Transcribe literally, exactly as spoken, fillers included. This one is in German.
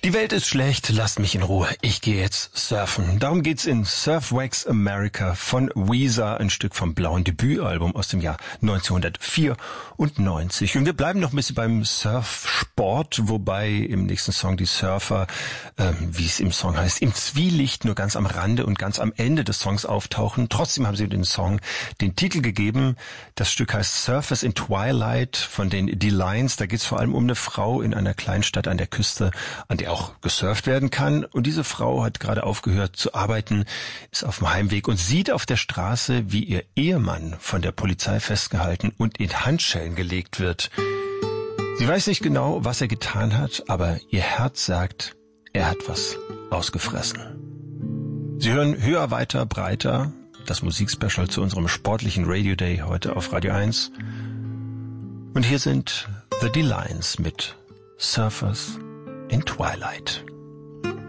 Die Welt ist schlecht, lasst mich in Ruhe. Ich gehe jetzt surfen. Darum geht's in Surf Wax America von Weezer, ein Stück vom blauen Debütalbum aus dem Jahr neunzehnhundertvierundneunzig. Und wir bleiben noch ein bisschen beim Surfsport, wobei im nächsten Song die Surfer, ähm, wie es im Song heißt, im Zwielicht nur ganz am Rande und ganz am Ende des Songs auftauchen. Trotzdem haben sie den Song den Titel gegeben. Das Stück heißt Surfers in Twilight von den D-Lines. Da geht's vor allem um eine Frau in einer Kleinstadt an der Küste, an der auch gesurft werden kann. Und diese Frau hat gerade aufgehört zu arbeiten, ist auf dem Heimweg und sieht auf der Straße, wie ihr Ehemann von der Polizei festgehalten und in Handschellen gelegt wird. Sie weiß nicht genau, was er getan hat, aber ihr Herz sagt, er hat was ausgefressen. Sie hören Höher, Weiter, Breiter, das Musikspecial zu unserem sportlichen Radio Day heute auf Radio eins. Und hier sind The D-Lines mit Surfers in Twilight.